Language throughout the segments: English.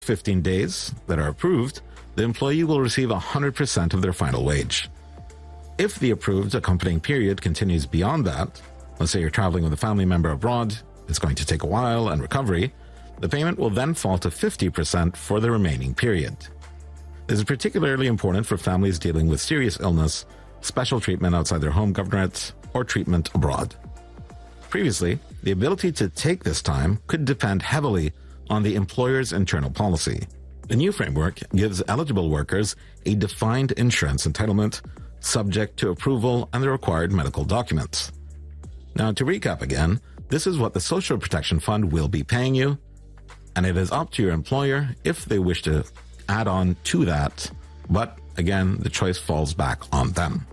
15 days that are approved, the employee will receive 100% of their final wage. If the approved accompanying period continues beyond that, let's say you're traveling with a family member abroad, it's going to take a while and recovery, the payment will then fall to 50% for the remaining period. This is particularly important for families dealing with serious illness, special treatment outside their home governorate, or treatment abroad. Previously, the ability to take this time could depend heavily on the employer's internal policy. The new framework gives eligible workers a defined insurance entitlement subject to approval and the required medical documents. Now, to recap again, this is what the Social Protection Fund will be paying you, and it is up to your employer if they wish to add on to that, but again, the choice falls back on them.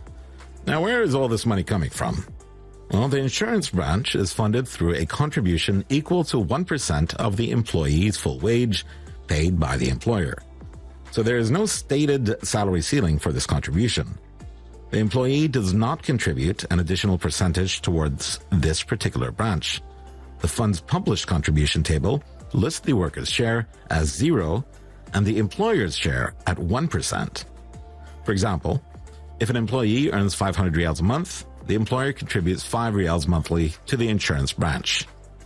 Now, where is all this money coming from? Well, the insurance branch is funded through a contribution equal to 1% of the employee's full wage paid by the employer. So there is no stated salary ceiling for this contribution. The employee does not contribute an additional percentage towards this particular branch. The fund's published contribution table lists the worker's share as 0 and the employer's share at 1%. For example, if an employee earns 500 riyals a month, the employer contributes 5 riyals monthly to the insurance branch.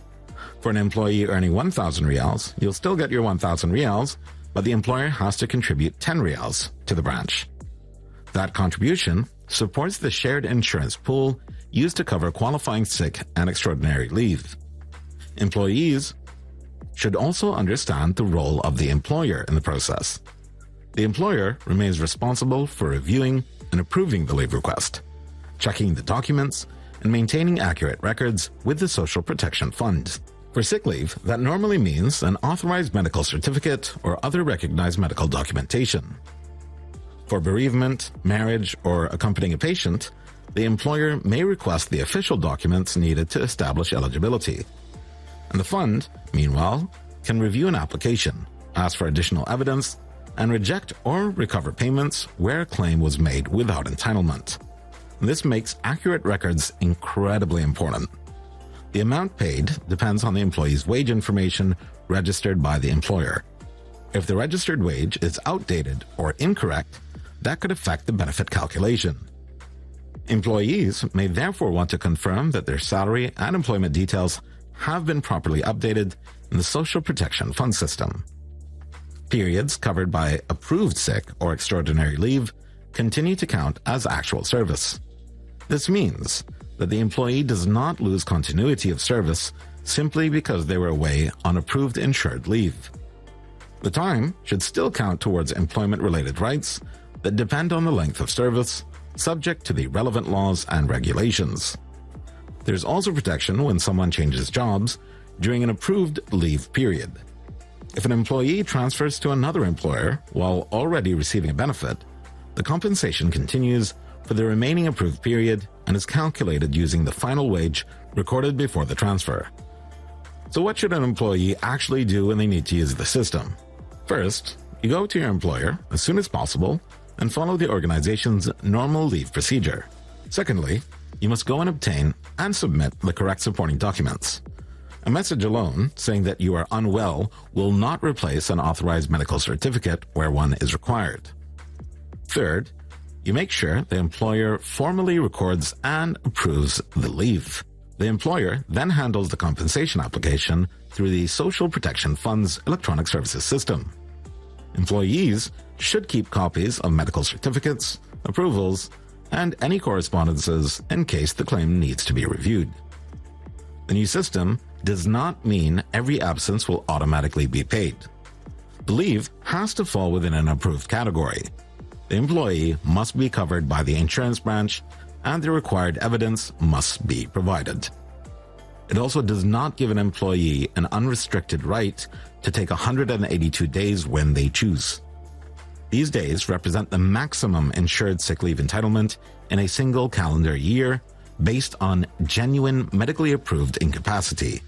For an employee earning 1,000 riyals, you'll still get your 1,000 riyals, but the employer has to contribute 10 riyals to the branch. That contribution supports the shared insurance pool used to cover qualifying sick and extraordinary leave. Employees should also understand the role of the employer in the process. The employer remains responsible for reviewing and approving the leave request, checking the documents, and maintaining accurate records with the Social Protection Fund. For sick leave, that normally means an authorized medical certificate or other recognized medical documentation. For bereavement, marriage, or accompanying a patient, the employer may request the official documents needed to establish eligibility. And the fund, meanwhile, can review an application, ask for additional evidence, and reject or recover payments where a claim was made without entitlement. This makes accurate records incredibly important. The amount paid depends on the employee's wage information registered by the employer. If the registered wage is outdated or incorrect, that could affect the benefit calculation. Employees may therefore want to confirm that their salary and employment details have been properly updated in the Social Protection Fund system. Periods covered by approved sick or extraordinary leave continue to count as actual service. This means that the employee does not lose continuity of service simply because they were away on approved insured leave. The time should still count towards employment-related rights that depend on the length of service, subject to the relevant laws and regulations. There's also protection when someone changes jobs during an approved leave period. If an employee transfers to another employer while already receiving a benefit, the compensation continues for the remaining approved period and is calculated using the final wage recorded before the transfer. So what should an employee actually do when they need to use the system? First, you go to your employer as soon as possible and follow the organization's normal leave procedure. Secondly, you must go and obtain and submit the correct supporting documents. A message alone saying that you are unwell will not replace an authorized medical certificate where one is required. Third, you make sure the employer formally records and approves the leave. The employer then handles the compensation application through the Social Protection Fund's electronic services system. Employees should keep copies of medical certificates, approvals, and any correspondences in case the claim needs to be reviewed. The new system does not mean every absence will automatically be paid. The leave has to fall within an approved category. The employee must be covered by the insurance branch, and the required evidence must be provided. It also does not give an employee an unrestricted right to take 182 days when they choose. These days represent the maximum insured sick leave entitlement in a single calendar year based on genuine medically approved incapacity.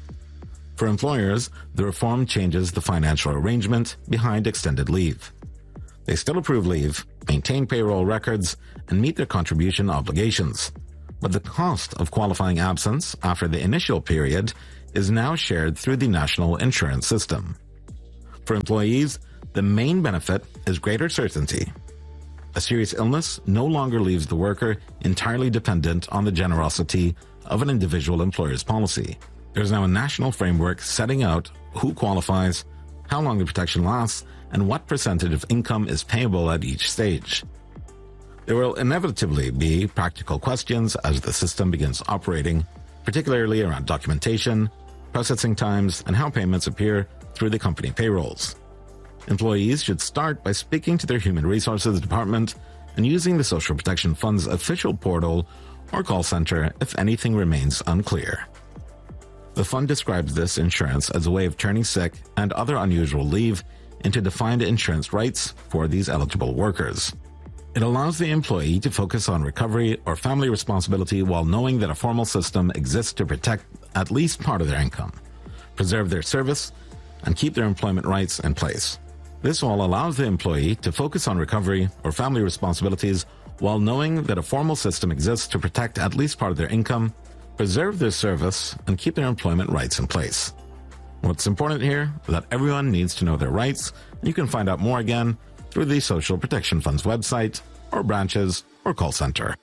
For employers, the reform changes the financial arrangement behind extended leave. They still approve leave, maintain payroll records, and meet their contribution obligations. But the cost of qualifying absence after the initial period is now shared through the national insurance system. For employees, the main benefit is greater certainty. A serious illness no longer leaves the worker entirely dependent on the generosity of an individual employer's policy. There is now a national framework setting out who qualifies, how long the protection lasts, and what percentage of income is payable at each stage. There will inevitably be practical questions as the system begins operating, particularly around documentation, processing times, and how payments appear through the company payrolls. Employees should start by speaking to their Human Resources Department and using the Social Protection Fund's official portal or call center if anything remains unclear. The fund describes this insurance as a way of turning sick and other unusual leave into defined insurance rights for these eligible workers. It allows the employee to focus on recovery or family responsibility while knowing that a formal system exists to protect at least part of their income, preserve their service, and keep their employment rights in place. This all allows the employee to focus on recovery or family responsibilities while knowing that a formal system exists to protect at least part of their income, preserve their service, and keep their employment rights in place. What's important here is that everyone needs to know their rights, and you can find out more again through the Social Protection Fund's website, or branches, or call center.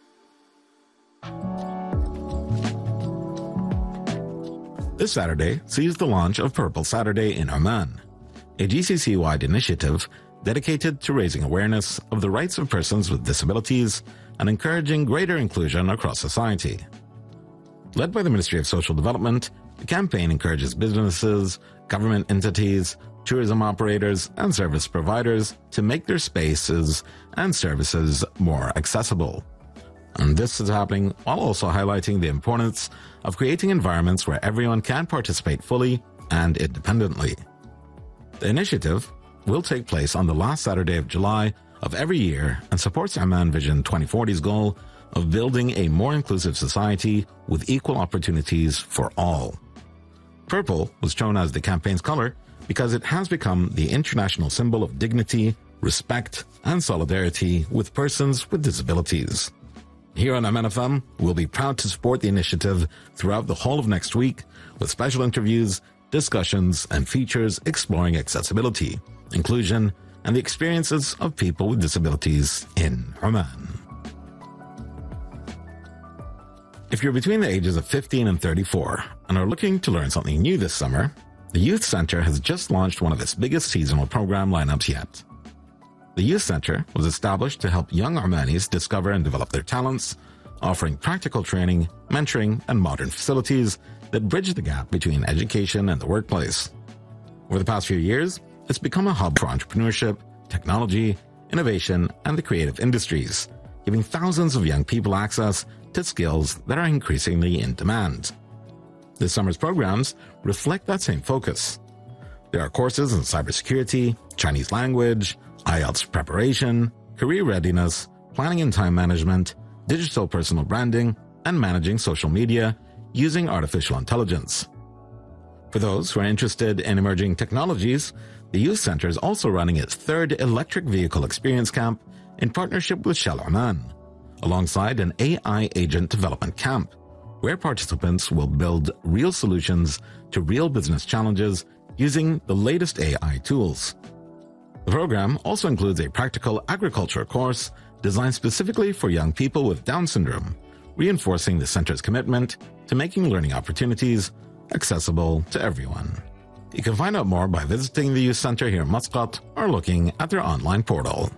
This Saturday sees the launch of Purple Saturday in Oman, a GCC-wide initiative dedicated to raising awareness of the rights of persons with disabilities and encouraging greater inclusion across society. Led by the Ministry of Social Development, the campaign encourages businesses, government entities, tourism operators, and service providers to make their spaces and services more accessible. And this is happening while also highlighting the importance of creating environments where everyone can participate fully and independently. The initiative will take place on the last Saturday of July of every year and supports Oman Vision 2040's goal of building a more inclusive society with equal opportunities for all. Purple was chosen as the campaign's color because it has become the international symbol of dignity, respect, and solidarity with persons with disabilities. Here on Oman FM, we'll be proud to support the initiative throughout the whole of next week with special interviews, discussions, and features exploring accessibility, inclusion, and the experiences of people with disabilities in Oman. If you're between the ages of 15 and 34 and are looking to learn something new this summer, the Youth Center has just launched one of its biggest seasonal program lineups yet. The Youth Center was established to help young Omanis discover and develop their talents, offering practical training, mentoring, and modern facilities that bridge the gap between education and the workplace. Over the past few years, it's become a hub for entrepreneurship, technology, innovation, and the creative industries, giving thousands of young people access to skills that are increasingly in demand. This summer's programs reflect that same focus. There are courses in cybersecurity, Chinese language, IELTS preparation, career readiness, planning and time management, digital personal branding, and managing social media using artificial intelligence. For those who are interested in emerging technologies, the Youth Center is also running its third electric vehicle experience camp in partnership with Shell Oman, alongside an AI agent development camp, where participants will build real solutions to real business challenges using the latest AI tools. The program also includes a practical agriculture course designed specifically for young people with Down syndrome, reinforcing the center's commitment to making learning opportunities accessible to everyone. You can find out more by visiting the Youth Center here in Muscat or looking at their online portal.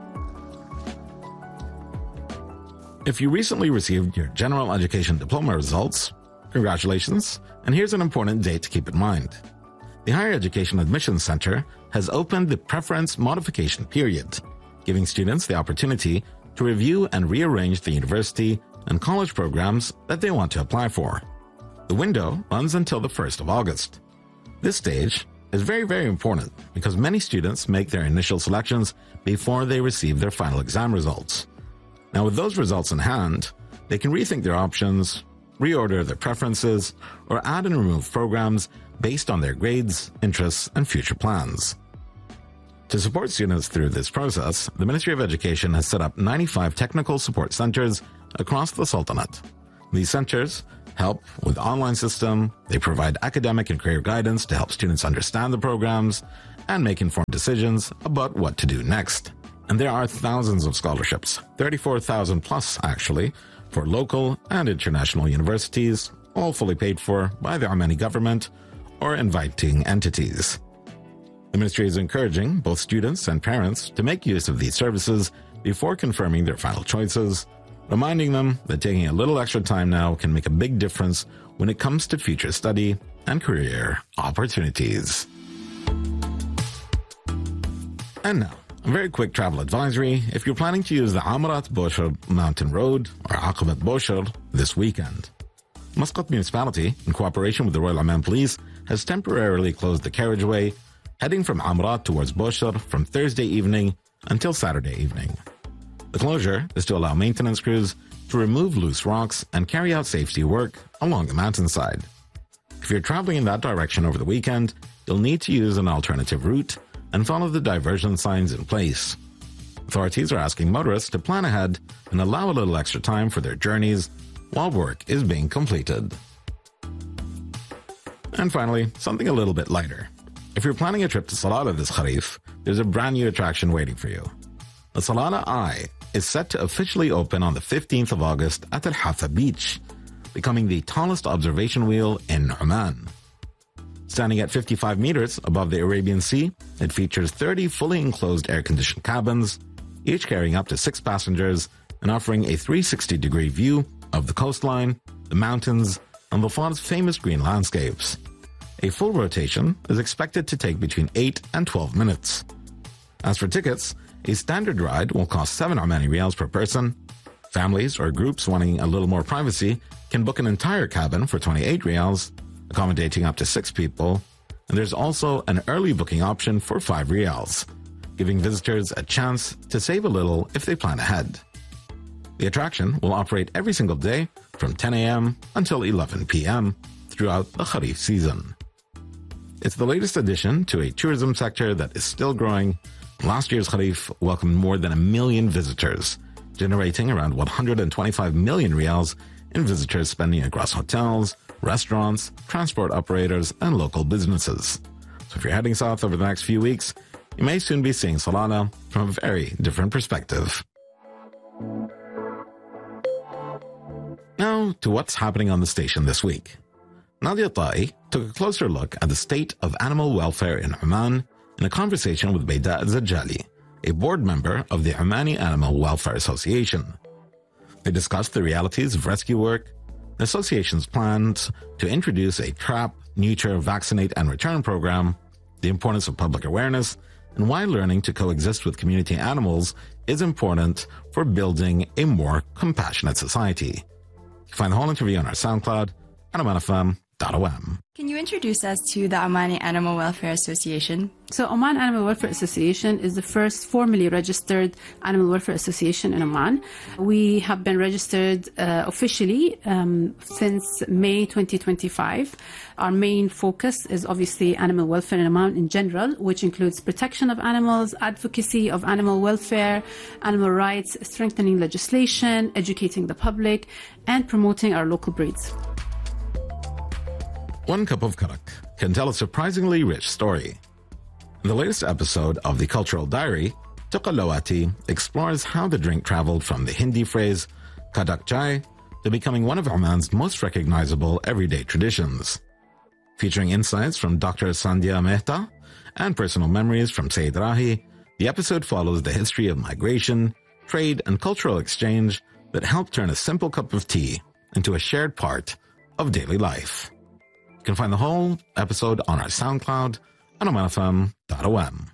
If you recently received your general education diploma results, congratulations, and here's an important date to keep in mind. The Higher Education Admissions Center has opened the preference modification period, giving students the opportunity to review and rearrange the university and college programs that they want to apply for. The window runs until the 1st of August. This stage is very important because many students make their initial selections before they receive their final exam results. Now, with those results in hand, they can rethink their options, reorder their preferences, or add and remove programs based on their grades, interests, and future plans. To support students through this process, the Ministry of Education has set up 95 technical support centers across the Sultanate. These centers help with online system, they provide academic and career guidance to help students understand the programs, and make informed decisions about what to do next. And there are thousands of scholarships, 34,000 plus actually, for local and international universities, all fully paid for by the Omani government or inviting entities. The ministry is encouraging both students and parents to make use of these services before confirming their final choices, reminding them that taking a little extra time now can make a big difference when it comes to future study and career opportunities. And now, a very quick travel advisory if you're planning to use the Amarat Boshar Mountain Road or Aqabat Boshar this weekend. Muscat Municipality, in cooperation with the Royal Oman Police, has temporarily closed the carriageway heading from Amarat towards Boshar from Thursday evening until Saturday evening. The closure is to allow maintenance crews to remove loose rocks and carry out safety work along the mountainside. If you're traveling in that direction over the weekend, you'll need to use an alternative route and follow the diversion signs in place. Authorities are asking motorists to plan ahead and allow a little extra time for their journeys while work is being completed. And finally, something a little bit lighter. If you're planning a trip to Salalah this Kharif, there's a brand new attraction waiting for you. The Salalah Eye is set to officially open on the 15th of August at Al Hafa Beach, becoming the tallest observation wheel in Oman. Standing at 55 meters above the Arabian Sea, it features 30 fully enclosed air-conditioned cabins, each carrying up to 6 passengers and offering a 360-degree view of the coastline, the mountains, and the Far's famous green landscapes. A full rotation is expected to take between 8 and 12 minutes. As for tickets, a standard ride will cost 7 Omani Riyals per person. Families or groups wanting a little more privacy can book an entire cabin for 28 Riyals, accommodating up to 6 people, and there's also an early booking option for 5 Riyals, giving visitors a chance to save a little if they plan ahead. The attraction will operate every single day from 10 a.m. until 11 p.m. throughout the Kharif season. It's the latest addition to a tourism sector that is still growing. Last year's Kharif welcomed more than 1 million visitors, generating around 125 million Riyals in visitors spending across hotels, restaurants, transport operators, and local businesses. So if you're heading south over the next few weeks, you may soon be seeing Salalah from a very different perspective. Now to what's happening on the station this week. Nadia Ta'i took a closer look at the state of animal welfare in Oman in a conversation with Bayda Zajali, a board member of the Omani Animal Welfare Association. They discussed the realities of rescue work, the association's plans to introduce a trap, neuter, vaccinate, and return program, the importance of public awareness, and why learning to coexist with community animals is important for building a more compassionate society. You can find the whole interview on our SoundCloud at omanfm.om. Can you introduce us to the Omani Animal Welfare Association? So Oman Animal Welfare Association is the first formally registered animal welfare association in Oman. We have been registered officially since May 2025. Our main focus is obviously animal welfare in Oman in general, which includes protection of animals, advocacy of animal welfare, animal rights, strengthening legislation, educating the public, and promoting our local breeds. One cup of karak can tell a surprisingly rich story. In the latest episode of the Cultural Diary, Tuqallawati explores how the drink traveled from the Hindi phrase kadak chai to becoming one of Oman's most recognizable everyday traditions. Featuring insights from Dr. Sandhya Mehta and personal memories from Sayyid Rahi, the episode follows the history of migration, trade, and cultural exchange that helped turn a simple cup of tea into a shared part of daily life. You can find the whole episode on our SoundCloud on omanfm.om.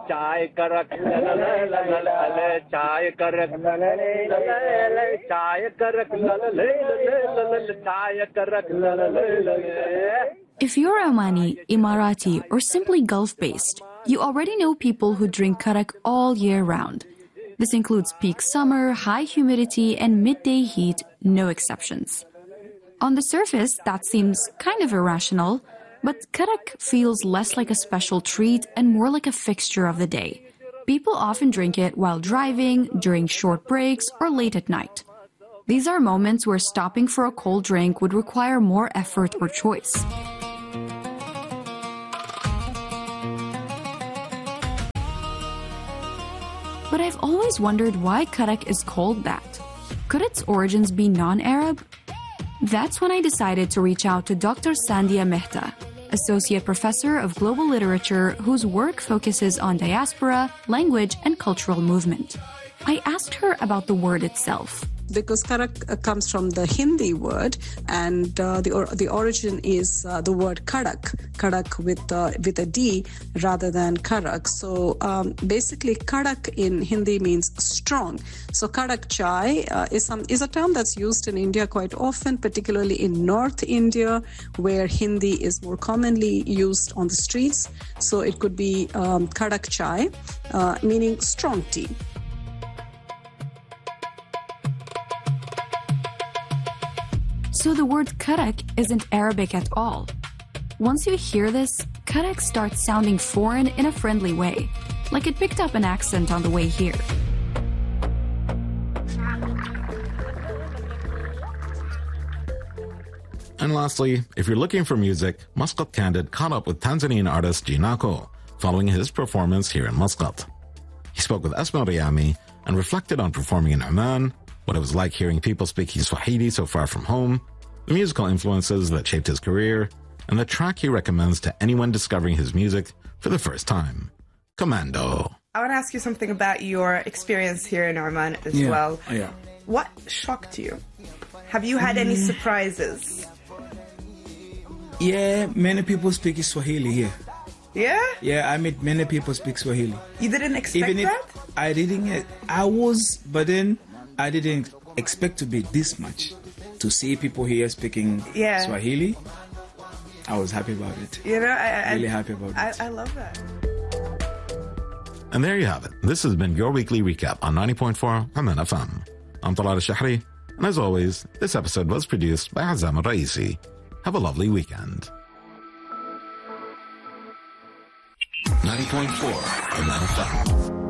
If you're Omani, Emirati, or simply Gulf-based, you already know people who drink karak all year round. This includes peak summer, high humidity, and midday heat, no exceptions. On the surface, that seems kind of irrational, but karak feels less like a special treat and more like a fixture of the day. People often drink it while driving, during short breaks, or late at night. These are moments where stopping for a cold drink would require more effort or choice. But I've always wondered why karak is called that. Could its origins be non-Arab? That's when I decided to reach out to Dr. Sandhya Mehta, Associate Professor of Global Literature whose work focuses on diaspora, language, and cultural movement. I asked her about the word itself. Because karak comes from the Hindi word, and the origin is the word kadak with a D rather than karak. So basically, kadak in Hindi means strong. So kadak chai is a term that's used in India quite often, particularly in North India, where Hindi is more commonly used on the streets. So it could be kadak chai, meaning strong tea. So the word karak isn't Arabic at all. Once you hear this, karak starts sounding foreign in a friendly way, like it picked up an accent on the way here. And lastly, if you're looking for music, Muscat Candid caught up with Tanzanian artist Jinako following his performance here in Muscat. He spoke with Esma Riyami and reflected on performing in Oman, what it was like hearing people speaking Swahili so far from home, the musical influences that shaped his career, and the track he recommends to anyone discovering his music for the first time. Commando. I want to ask you something about your experience here in Oman as well. Yeah. What shocked you? Have you had any surprises? Yeah, many people speak Swahili here. Yeah? Yeah, I meet many people speak Swahili. You didn't expect Even that? if I didn't, but then I didn't expect to be this much. To see people here speaking Swahili, I was happy about it. You know, really happy about it. I love that. And there you have it. This has been your weekly recap on 90.4 Oman FM. I'm Talal Al-Shahri, and as always, this episode was produced by Azam Al-Raisi. Have a lovely weekend. 90.4 Oman FM.